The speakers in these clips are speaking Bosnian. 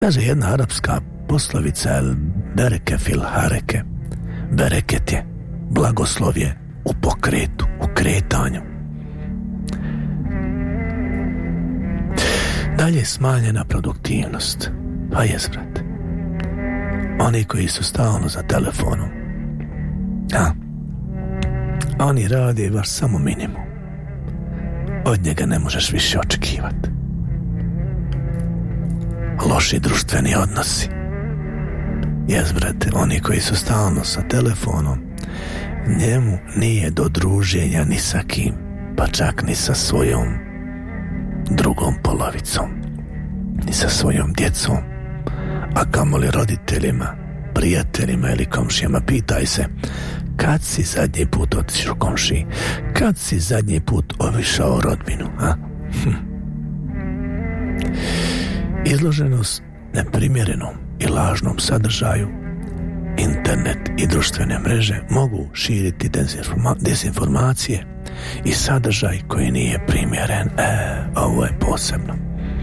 Kaže jedna arapska poslovica, el bereke fil hareke. Bereket je, blagoslov je u pokretu, u kretanju. Dalje smanjena produktivnost. Pa jes, brate. Oni koji su stalno za telefonom, oni rade baš samo minimum. Od njega ne možeš više očekivati. Loši društveni odnosi. Jes, brate, oni koji su stalno sa telefonom, njemu nije do druženja ni sa kim, pa čak ni sa svojom drugom polovicom, ni sa svojom djecom, a kamoli roditeljima, prijateljima ili komšijama. Pitaj se, kad si zadnji put otišao komšiji? Kad si zadnji put obišao rodbinu? Izloženost neprimjerenom i lažnom sadržaju, internet i društvene mreže mogu širiti dezinformacije i sadržaj koji nije primjeren. Ovo je posebno.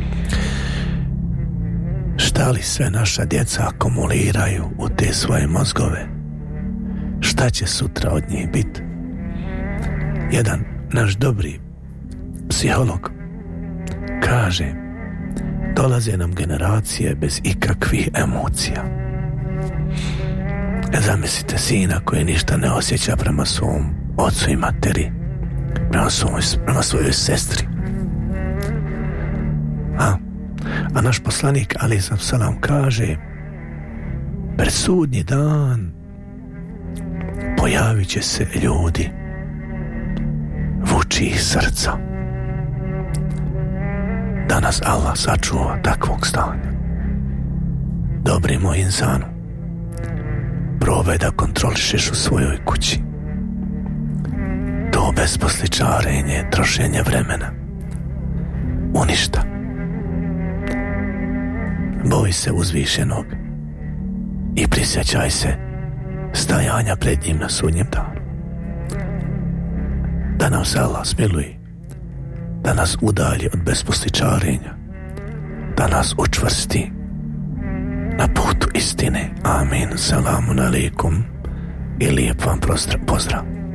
Šta li sve naša djeca akumuliraju u te svoje mozgove? Šta će sutra od njih biti? Jedan naš dobri psiholog kaže, dolaze nam generacije bez ikakvih emocija. Zamislite sina koji ništa ne osjeća prema svom ocu i materi, prema svojoj sestri. A naš poslanik alejhi selam kaže, pred sudnji dan pojavit će se ljudi vučih srca. Da nas Allah sačuva takvog stanja. Dobri moj insanu, probaj da kontrolišeš u svojoj kući. To besposličarenje, trošenje vremena uništa. Boj se uzvišenog i prisjećaj se stajanja pred njim na sudnjem danu. Da nam se Allah smiluje, da nas udalji od besposličarenja, da nas učvrsti na putu istine. Amin. Selamun alaikum i lijep vam pozdrav.